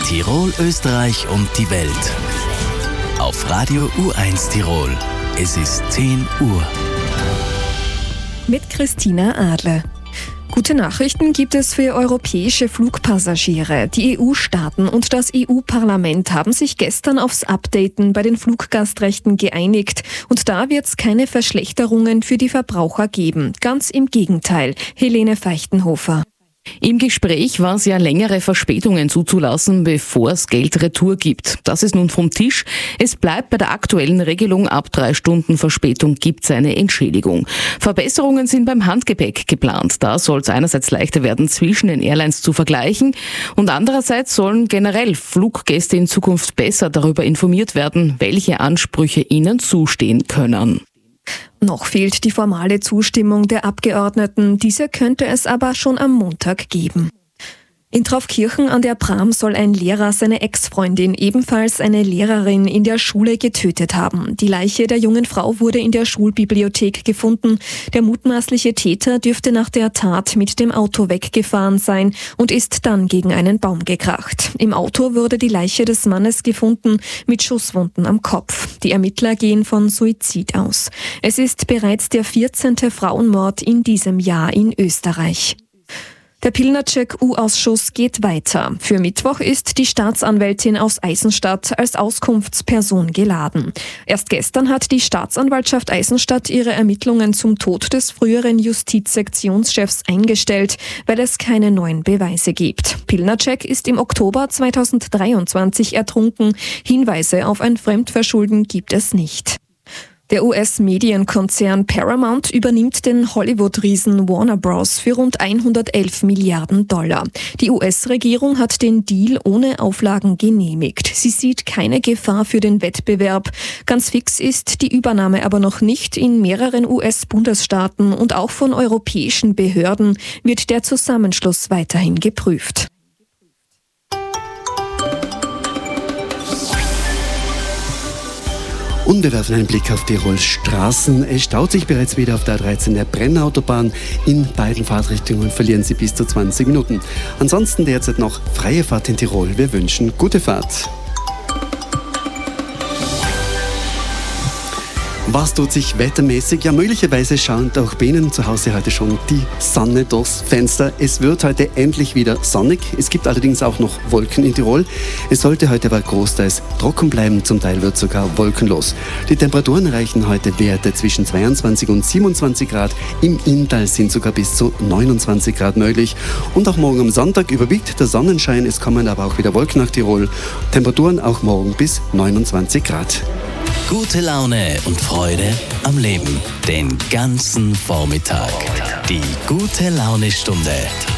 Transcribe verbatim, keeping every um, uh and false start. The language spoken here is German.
Tirol, Österreich und die Welt. Auf Radio U eins Tirol. Es ist zehn Uhr. Mit Christina Adler. Gute Nachrichten gibt es für europäische Flugpassagiere. Die E U-Staaten und das E U-Parlament haben sich gestern aufs Updaten bei den Fluggastrechten geeinigt. Und da wird es keine Verschlechterungen für die Verbraucher geben. Ganz im Gegenteil. Helene Feichtenhofer. Im Gespräch war es ja, längere Verspätungen zuzulassen, bevor es Geld retour gibt. Das ist nun vom Tisch. Es bleibt bei der aktuellen Regelung, ab drei Stunden Verspätung gibt es eine Entschädigung. Verbesserungen sind beim Handgepäck geplant. Da soll es einerseits leichter werden, zwischen den Airlines zu vergleichen und andererseits sollen generell Fluggäste in Zukunft besser darüber informiert werden, welche Ansprüche ihnen zustehen können. Noch fehlt die formale Zustimmung der Abgeordneten. Diese könnte es aber schon am Montag geben. In Traufkirchen an der Bram soll ein Lehrer seine Ex-Freundin, ebenfalls eine Lehrerin, in der Schule getötet haben. Die Leiche der jungen Frau wurde in der Schulbibliothek gefunden. Der mutmaßliche Täter dürfte nach der Tat mit dem Auto weggefahren sein und ist dann gegen einen Baum gekracht. Im Auto wurde die Leiche des Mannes gefunden, mit Schusswunden am Kopf. Die Ermittler gehen von Suizid aus. Es ist bereits der vierzehnte Frauenmord in diesem Jahr in Österreich. Der Pilnacek-U-Ausschuss geht weiter. Für Mittwoch ist die Staatsanwältin aus Eisenstadt als Auskunftsperson geladen. Erst gestern hat die Staatsanwaltschaft Eisenstadt ihre Ermittlungen zum Tod des früheren Justizsektionschefs eingestellt, weil es keine neuen Beweise gibt. Pilnacek ist im Oktober zweitausenddreiundzwanzig ertrunken. Hinweise auf ein Fremdverschulden gibt es nicht. Der U S-Medienkonzern Paramount übernimmt den Hollywood-Riesen Warner Bros. Für rund hundertelf Milliarden Dollar. Die U S-Regierung hat den Deal ohne Auflagen genehmigt. Sie sieht keine Gefahr für den Wettbewerb. Ganz fix ist die Übernahme aber noch nicht. In mehreren U S-Bundesstaaten und auch von europäischen Behörden wird der Zusammenschluss weiterhin geprüft. Und wir werfen einen Blick auf Tirols Straßen. Es staut sich bereits wieder auf der A dreizehn der Brennautobahn. In beiden Fahrtrichtungen verlieren Sie bis zu zwanzig Minuten. Ansonsten derzeit noch freie Fahrt in Tirol. Wir wünschen gute Fahrt. Was tut sich wettermäßig? Ja, möglicherweise schaut auch bei Ihnen zu Hause heute schon die Sonne durchs Fenster. Es wird heute endlich wieder sonnig. Es gibt allerdings auch noch Wolken in Tirol. Es sollte heute aber großteils trocken bleiben, zum Teil wird sogar wolkenlos. Die Temperaturen erreichen heute Werte zwischen zweiundzwanzig und siebenundzwanzig Grad. Im Inntal sind sogar bis zu neunundzwanzig Grad möglich. Und auch morgen am Sonntag überwiegt der Sonnenschein. Es kommen aber auch wieder Wolken nach Tirol. Temperaturen auch morgen bis neunundzwanzig Grad. Gute Laune und Freude am Leben. Den ganzen Vormittag. Die Gute-Laune-Stunde.